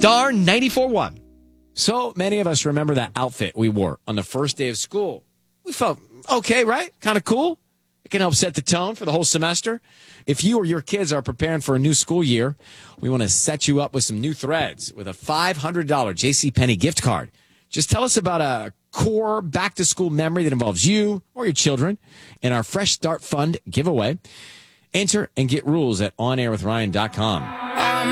Star 94.1. So many of us remember that outfit we wore on the first day of school. We felt okay, right? Kind of cool. It can help set the tone for the whole semester. If you or your kids are preparing for a new school year, we want to set you up with some new threads with a $500 JCPenney gift card. Just tell us about a core back-to-school memory that involves you or your children in our Fresh Start Fund giveaway. Enter and get rules at onairwithryan.com.